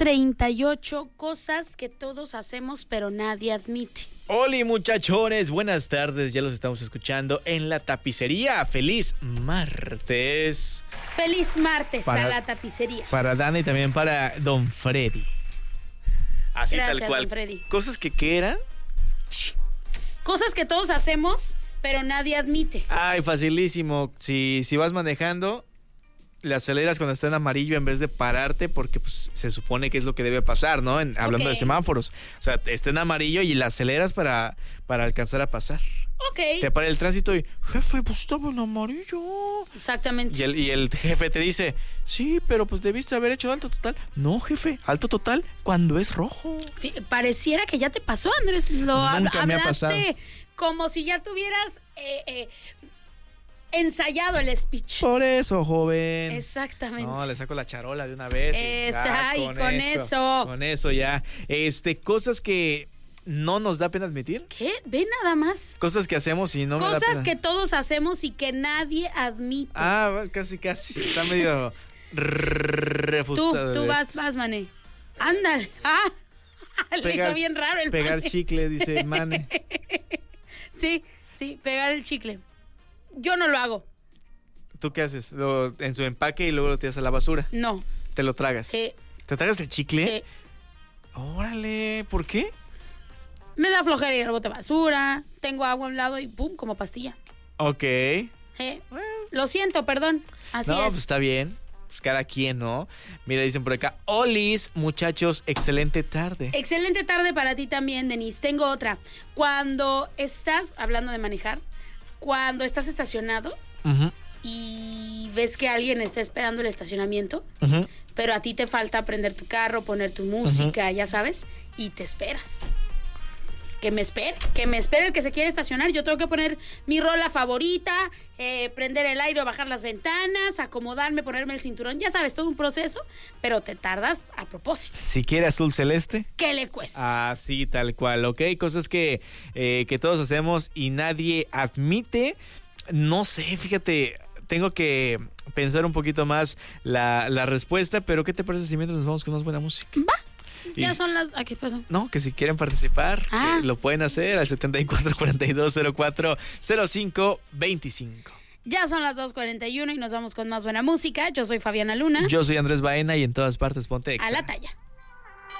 38 cosas que todos hacemos pero nadie admite. Hola muchachones, buenas tardes, ya los estamos escuchando en La Tapicería. ¡Feliz martes! Feliz martes a La Tapicería. Para Dana y también para Don Freddy. Así gracias, tal cual. Don Freddy. Cosas que eran. Cosas que todos hacemos pero nadie admite. Ay, facilísimo. Si vas manejando, le aceleras cuando está en amarillo en vez de pararte, porque pues se supone que es lo que debe pasar, ¿no? Hablando de semáforos. O sea, está en amarillo y le aceleras para alcanzar a pasar. Ok. Te para el tránsito y, jefe, pues estaba en amarillo. Exactamente. Y el jefe te dice, sí, pero pues debiste haber hecho alto total. No, jefe, alto total cuando es rojo. Pareciera que ya te pasó, Andrés. Nunca me ha pasado. Como si ya tuvieras ensayado el speech. Por eso, joven. Exactamente. No, le saco la charola de una vez. Con eso ya. Cosas que no nos da pena admitir. ¿Qué? Ve nada más. Cosas que hacemos y no me da pena. Cosas que todos hacemos y que nadie admite. Ah, casi. Está medio refustado. Tú vas, Mane. Ándale. Le hizo bien raro el pegar Mane. Chicle, dice Mane. Sí, pegar el chicle. Yo no lo hago. ¿Tú qué haces? En su empaque y luego lo tiras a la basura. No. ¿Te lo tragas? Sí. ¿Te tragas el chicle? Sí. Órale, ¿por qué? Me da flojera ir al bote de basura. Tengo agua a un lado y pum, como pastilla. Ok. Lo siento, perdón. Así es. No, pues está bien. Pues cada quien, ¿no? Mira, dicen por acá, olis, muchachos, excelente tarde. Excelente tarde para ti también, Denise. Tengo otra. Cuando estás, hablando de manejar, cuando estás estacionado y ves que alguien está esperando el estacionamiento, pero a ti te falta prender tu carro, poner tu música, ya sabes, y te esperas. Que me espere el que se quiere estacionar. Yo tengo que poner mi rola favorita, prender el aire o bajar las ventanas, acomodarme, ponerme el cinturón. Ya sabes, todo un proceso, pero te tardas a propósito. Si quiere azul celeste, ¿qué le cuesta? Así, tal cual, ¿ok? Cosas que todos hacemos y nadie admite. No sé, fíjate, tengo que pensar un poquito más la respuesta, pero ¿qué te parece si mientras nos vamos con más buena música? Va. Ya son las... ¿A qué pasó? No, que si quieren participar, lo pueden hacer al 7442040525. Ya son las 2:41 y nos vamos con más buena música. Yo soy Fabiana Luna. Yo soy Andrés Baena y en todas partes ponte Exa. A la talla.